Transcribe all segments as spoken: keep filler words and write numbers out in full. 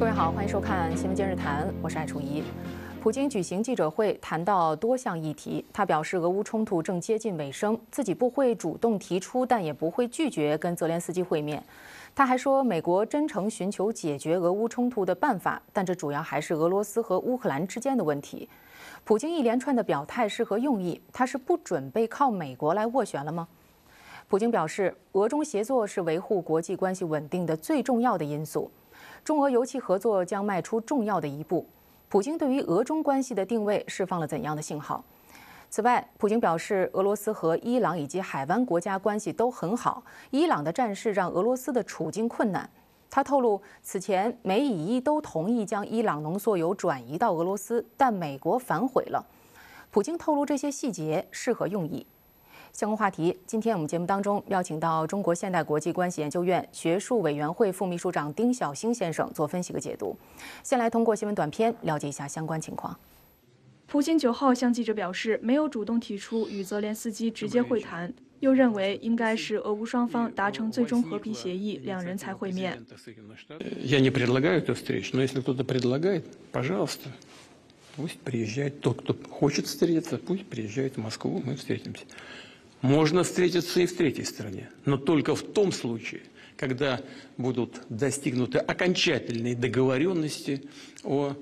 各位好，欢迎收看《新闻今日谈》，我是艾楚怡。普京举行记者会，谈到多项议题。他表示，俄乌冲突正接近尾声，自己不会主动提出，但也不会拒绝跟泽连斯基会面。他还说，美国真诚寻求解决俄乌冲突的办法，但这主要还是俄罗斯和乌克兰之间的问题。普京一连串的表态是何用意？他是不准备靠美国来斡旋了吗？普京表示，俄中协作是维护国际关系稳定的最重要的因素。中俄油气合作将迈出重要的一步。普京对于俄中关系的定位释放了怎样的信号？此外，普京表示，俄罗斯和伊朗以及海湾国家关系都很好，伊朗的战事让俄罗斯的处境困难。他透露，此前美以伊都同意将伊朗浓缩铀转移到俄罗斯，但美国反悔了。普京透露这些细节是何用意？相关话题，今天我们节目当中邀请到中国现代国际关系研究院学术委员会副秘书长丁晓星先生做分析和解读。先来通过新闻短片了解一下相关情况。 普京九号向记者表示，没有主动提出与泽连斯基直接会谈，又认为应该是俄乌双方达成最终和平协议，两人才会面。 Я не предлагаю эту встречу, но если кто-то предлагает, пожалуйста, пусть приезжает. Тот, кто хочет встретиться, пусть приезжает в Москву, мы встретимся. Можно встретиться и в третьей стране, но только в том случае, когда будут достигнуты окончательные договоренности о,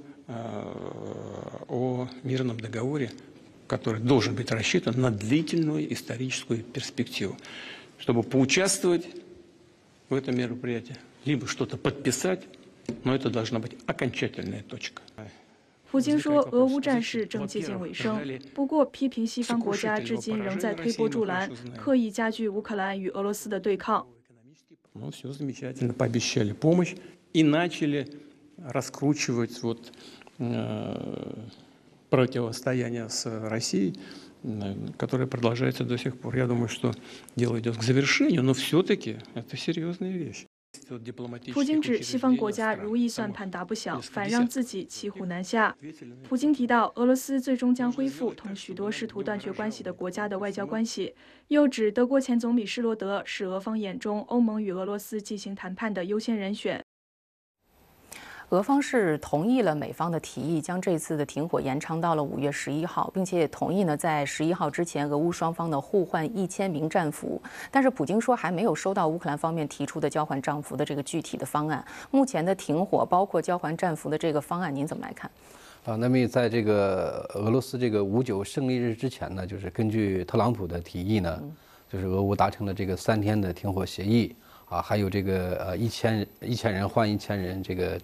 о мирном договоре, который должен быть рассчитан на длительную историческую перспективу, чтобы поучаствовать в этом мероприятии, либо что-то подписать, но это должна быть окончательная точка. 普京说，俄乌战事正接近尾声，不过批评西方国家至今仍在推波助澜，刻意加剧乌克兰与俄罗斯的对抗。 Ну, все замечательно, пообещали помощь и начали раскручивать вот противостояние с Россией, которое продолжается до сих пор. Я думаю, что дело идет к завершению, но все-таки это серьезная вещь. 普京指西方国家如意算盘打不响，反让自己骑虎难下。普京提到，俄罗斯最终将恢复同许多试图断绝关系的国家的外交关系，又指德国前总理施罗德是俄方眼中欧盟与俄罗斯进行谈判的优先人选。 俄方是同意了美方的提议，将这次的停火延长到了五月十一号，并且也同意呢，在十一号之前，俄乌双方呢互换一千名战俘。但是普京说还没有收到乌克兰方面提出的交换战俘的这个具体的方案。目前的停火包括交换战俘的这个方案，您怎么来看？ 啊，那么在这个俄罗斯这个五九胜利日之前呢，就是根据特朗普的提议呢，就是俄乌达成了这个三天的停火协议。啊，还有这个呃一千一千人换一千人这个